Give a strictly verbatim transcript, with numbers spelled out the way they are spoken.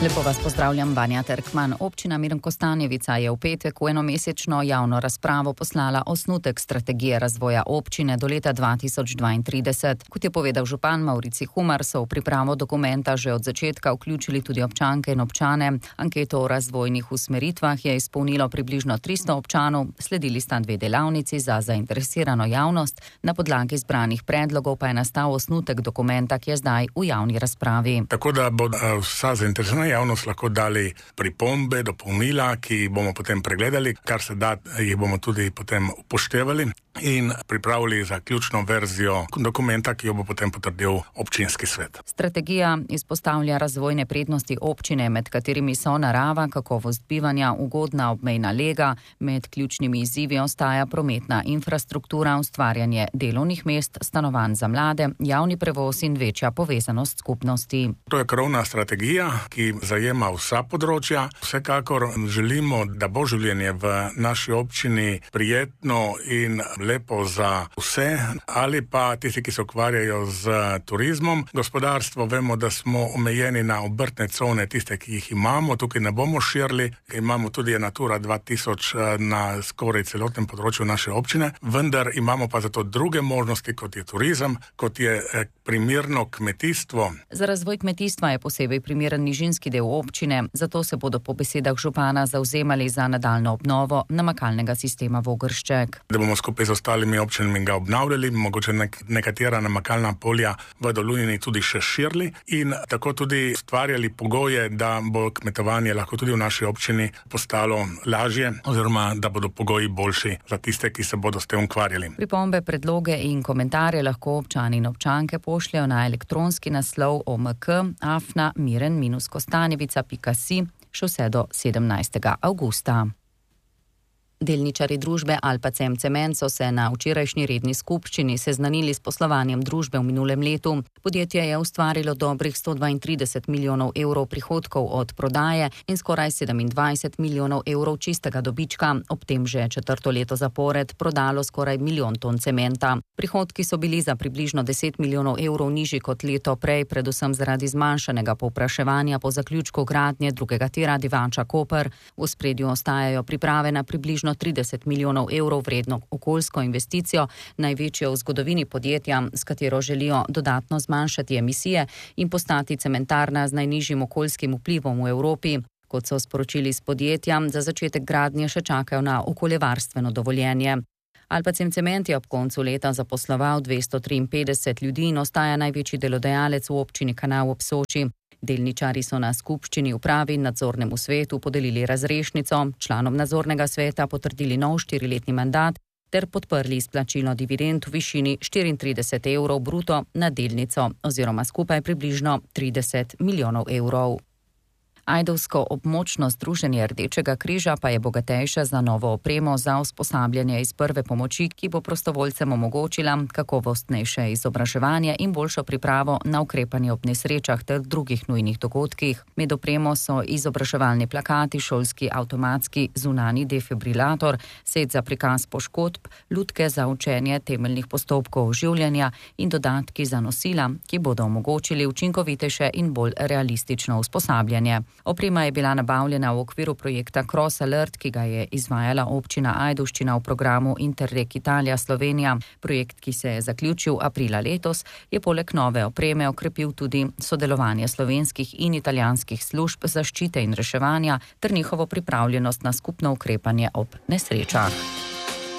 Lepo vas pozdravljam, Vanja Terkman. Občina Miren Kostanjevica je v petek v enomesečno javno razpravo poslala osnutek strategije razvoja občine do leta dva tisoč dvaintrideset. Kot je povedal župan Maurici Humar, so v pripravo dokumenta že od začetka vključili tudi občanke in občane. Anketo o razvojnih usmeritvah je izpolnilo približno tristo občanov, sledili sta dve delavnici za zainteresirano javnost. Na podlagi zbranih predlogov pa je nastal osnutek dokumenta, ki je zdaj v javni razpravi. Tako da bo vsa zainteresirana javnost lahko dali pripombe, dopolnila, ki bomo potem pregledali, kar se da, jih bomo tudi potem upoštevali in pripravili zaključno verzijo dokumenta, ki jo bo potem potrdil občinski svet. Strategija izpostavlja razvojne prednosti občine, med katerimi so narava, kakovost bivanja, ugodna obmejna lega, med ključnimi izzivi ostaja prometna infrastruktura, ustvarjanje delovnih mest, stanovanj za mlade, javni prevoz in večja povezanost skupnosti. To je krovna strategija, ki zajema vsa področja. Vsekakor želimo, da bo življenje v naši občini prijetno in lepo za vse, ali pa tisti, ki se ukvarjajo z turizmom. Gospodarstvo, vemo, da smo omejeni na obrtne cone, tiste, ki jih imamo, tukaj ne bomo širili, imamo tudi Natura dva tisoč na skoraj celotnem področju naše občine, vendar imamo pa zato druge možnosti, kot je turizem, kot je primerno kmetijstvo. Za razvoj kmetijstva je posebej primeren nižinski del občine, zato se bodo po besedah župana zavzemali za nadaljno obnovo namakalnega sistema Vogršček. Da bomo skupaj z ostalimi občinami ga obnavljali, mogoče nek- nekatera namakalna polja v Dolunjini tudi še širili in tako tudi stvarjali pogoje, da bo kmetovanje lahko tudi v naši občini postalo lažje oziroma da bodo pogoji boljši za tiste, ki se bodo s tem ukvarjali. Pripombe, predloge in komentarje lahko občani in občanke pošljajo na elektronski naslov o m k afna miren kostanjevica pika si še vse do sedemnajstega avgusta. Delničarji družbe Alpacem Cement so se na včerajšnji redni skupščini seznanili s poslovanjem družbe v minulem letu. Podjetje je ustvarilo dobrih sto dvaintrideset milijonov evrov prihodkov od prodaje in skoraj sedemindvajset milijonov evrov čistega dobička, ob tem že četrto leto zapored prodalo skoraj milijon ton cementa. Prihodki so bili za približno deset milijonov evrov nižji kot leto prej, predvsem zaradi zmanjšanega povpraševanja po zaključku gradnje drugega tira Divača-Koper. V ospredju ostajajo priprave na približno trideset milijonov evrov vredno okoljsko investicijo, največjo v zgodovini podjetja, s katero želijo dodatno zmanjšati emisije in postati cementarna z najnižjim okoljskim vplivom v Evropi. Kot so sporočili s podjetja, za začetek gradnje še čakajo na okoljevarstveno dovoljenje. Alpacem Cement je ob koncu leta zaposloval dvesto triinpetdeset ljudi in ostaja največji delodajalec v občini Kanal ob Soči. Delničarji so na skupščini upravi in nadzornemu svetu podelili razrešnico, članom nadzornega sveta potrdili nov štiriletni mandat ter podprli izplačilo dividend v višini štiriintrideset evrov bruto na delnico oziroma skupaj približno trideset milijonov evrov. Ajdovsko območno združenje Rdečega križa pa je bogatejše za novo opremo za usposabljanje iz prve pomoči, ki bo prostovoljcem omogočila kakovostnejše izobraževanje in boljšo pripravo na ukrepanje ob nesrečah ter drugih nujnih dogodkih. Med opremo so izobraževalni plakati, šolski avtomatski zunani defibrilator, set za prikaz poškodb, lutke za učenje temeljnih postopkov oživljanja in dodatki za nosila, ki bodo omogočili učinkovitejše in bolj realistično usposabljanje. Oprema je bila nabavljena v okviru projekta Cross Alert, ki ga je izvajala občina Ajdovščina v programu Interreg Italija Slovenija. Projekt, ki se je zaključil aprila letos, je poleg nove opreme okrepil tudi sodelovanje slovenskih in italijanskih služb zaščite in reševanja ter njihovo pripravljenost na skupno ukrepanje ob nesrečah.